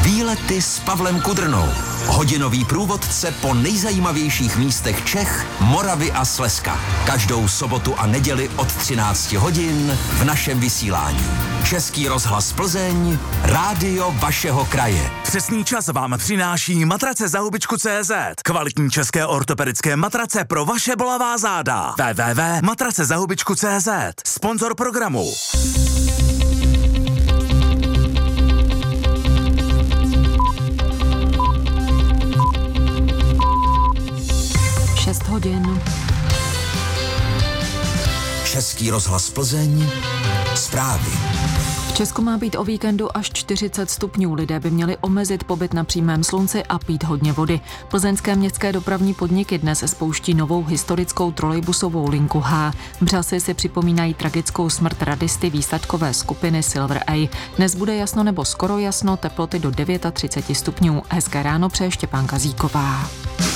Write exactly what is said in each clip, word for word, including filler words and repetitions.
Výlety s Pavlem Kudrnou. Hodinový průvodce po nejzajímavějších místech Čech, Moravy a Slezska. Každou sobotu a neděli od třinácti hodin v našem vysílání. Český rozhlas Plzeň, rádio vašeho kraje. Přesný čas vám přináší matrace za hubičku tečka cé zet. Kvalitní české ortopedické matrace pro vaše bolavá záda. w w w tečka matrace za hubičku tečka cé zet. Sponzor programu. šest hodin. Český rozhlas Plzeň, zprávy. V Česku má být o víkendu až čtyřicet stupňů. Lidé by měli omezit pobyt na přímém slunci a pít hodně vody. Plzeňské městské dopravní podniky dnes spouští novou historickou trolejbusovou linku H. Břasy si připomínají tragickou smrt radisty výsadkové skupiny Silver A. Dnes bude jasno nebo skoro jasno, teploty do třicet devět stupňů. Hezké ráno přeje Štěpán Kazíková.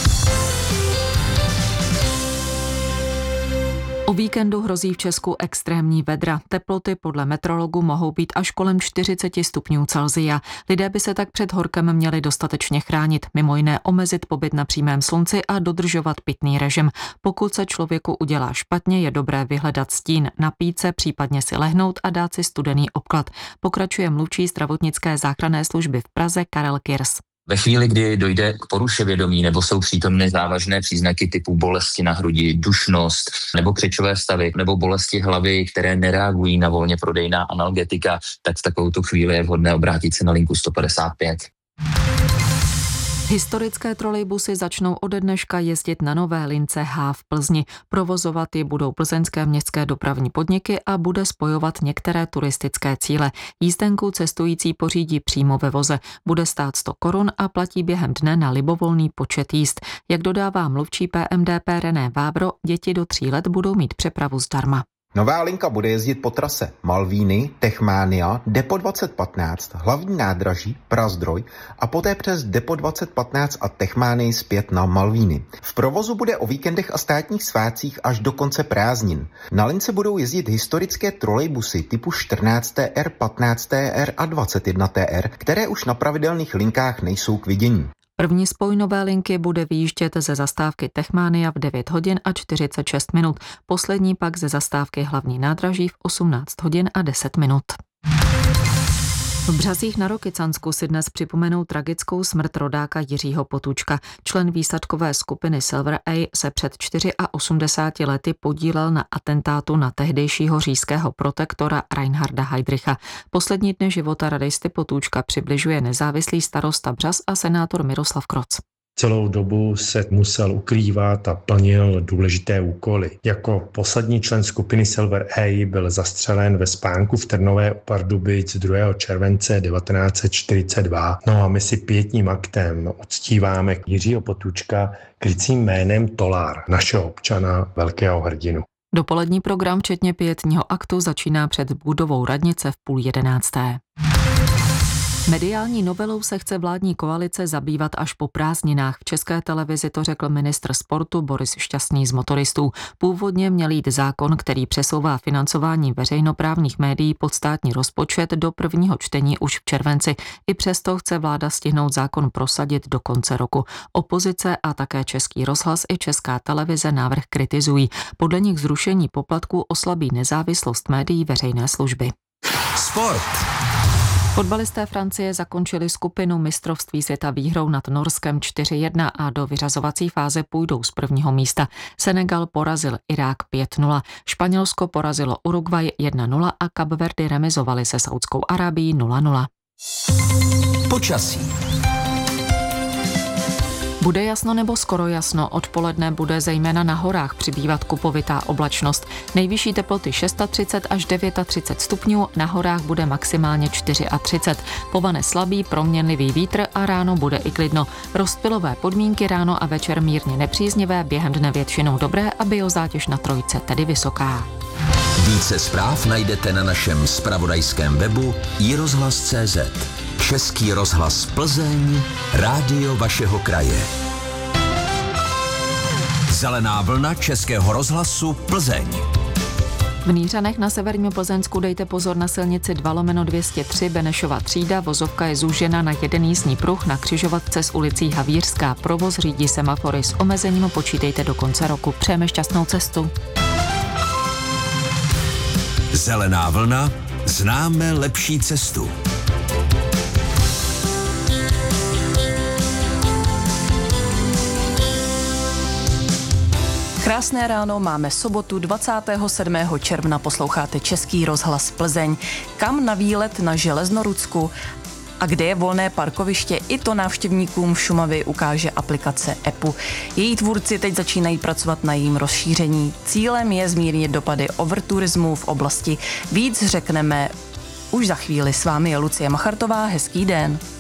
O víkendu hrozí v Česku extrémní vedra. Teploty podle meteorologů mohou být až kolem čtyřicet stupňů Celsia. Lidé by se tak před horkem měli dostatečně chránit, mimo jiné omezit pobyt na přímém slunci a dodržovat pitný režim. Pokud se člověku udělá špatně, je dobré vyhledat stín, napít se, případně si lehnout a dát si studený obklad. Pokračuje mluvčí zdravotnické záchranné služby v Praze Karel Kirs. Ve chvíli, kdy dojde k poruše vědomí nebo jsou přítomné závažné příznaky typu bolesti na hrudi, dušnost nebo křečové stavy nebo bolesti hlavy, které nereagují na volně prodejná analgetika, tak v takovouto chvíli je vhodné obrátit se na linku sto padesát pět. Historické trolejbusy začnou ode dneška jezdit na nové lince H v Plzni. Provozovat je budou plzeňské městské dopravní podniky a bude spojovat některé turistické cíle. Jízdenku cestující pořídí přímo ve voze. Bude stát sto korun a platí během dne na libovolný počet jízd. Jak dodává mluvčí P M D P René Vábro, děti do tří let budou mít přepravu zdarma. Nová linka bude jezdit po trase Malvíny, Techmania, Depo dvacet patnáct, hlavní nádraží, Prazdroj a poté přes Depo dvacet patnáct a Techmanii zpět na Malvíny. V provozu bude o víkendech a státních svátcích až do konce prázdnin. Na lince budou jezdit historické trolejbusy typu čtrnáct T R, patnáct T R a dvacet jedna T R, které už na pravidelných linkách nejsou k vidění. První spoj nové linky bude vyjíždět ze zastávky Techmania v devět hodin a čtyřicet šest minut, poslední pak ze zastávky hlavní nádraží v osmnáct hodin a deset minut. V Břazích na Rokycansku si dnes připomenou tragickou smrt rodáka Jiřího Potůčka. Člen výsadkové skupiny Silver A se před osmdesáti čtyřmi lety podílel na atentátu na tehdejšího říšského protektora Reinharda Heydricha. Poslední dny života radisty Potůčka přibližuje nezávislý starosta Břaz a senátor Miroslav Kroc. Celou dobu se musel ukrývat a plnil důležité úkoly. Jako poslední člen skupiny Silver A byl zastřelen ve spánku v Trnové u Pardubic druhého července devatenáct set čtyřicet dva. No a my si pietním aktem uctíváme Jiřího Potůčka krycím jménem Tolár, našeho občana, velkého hrdinu. Dopolední program včetně pietního aktu začíná před budovou radnice v půl jedenácté. Mediální novelou se chce vládní koalice zabývat až po prázdninách. V České televizi to řekl ministr sportu Boris Šťastný z Motoristů. Původně měl jít zákon, který přesouvá financování veřejnoprávních médií pod státní rozpočet do prvního čtení už v červenci. I přesto chce vláda stihnout zákon prosadit do konce roku. Opozice a také Český rozhlas i Česká televize návrh kritizují. Podle nich zrušení poplatků oslabí nezávislost médií veřejné služby. Sport. Fotbalisté Francie zakončili skupinu mistrovství světa výhrou nad Norskem čtyři jedna a do vyřazovací fáze půjdou z prvního místa. Senegal porazil Irák pět nula, Španělsko porazilo Uruguay jedna nula a Kapverdy remizovali se Saudskou Arábií nula nula. Počasí. Bude jasno nebo skoro jasno, odpoledne bude zejména na horách přibývat kupovitá oblačnost. Nejvyšší teploty třicet šest až třicet devět stupňů, na horách bude maximálně třicet čtyři. Povane slabý, proměnlivý vítr a ráno bude i klidno. Rozptylové podmínky ráno a večer mírně nepříznivé, během dne většinou dobré a biozátěž na trojce tedy vysoká. Více zpráv najdete na našem zpravodajském webu i rozhlas tečka cé zet. Český rozhlas Plzeň, rádio vašeho kraje. Zelená vlna Českého rozhlasu Plzeň. V Nýřanech na severním Plzeňsku dejte pozor na silnici dva lomeno dvě stě tři Benešova třída, vozovka je zúžena na jeden jízdní pruh na křižovatce s ulicí Havířská. Provoz řídí semafory s omezením, počítejte do konce roku. Přejeme šťastnou cestu. Zelená vlna, známe lepší cestu. Krásné ráno, máme sobotu dvacátého sedmého června, posloucháte Český rozhlas Plzeň. Kam na výlet na Železnorudsku a kde je volné parkoviště, i to návštěvníkům Šumavy ukáže aplikace E P U. Její tvůrci teď začínají pracovat na jejím rozšíření. Cílem je zmírnit dopady overturismu v oblasti. Víc řekneme už za chvíli. S vámi je Lucie Machartová, hezký den.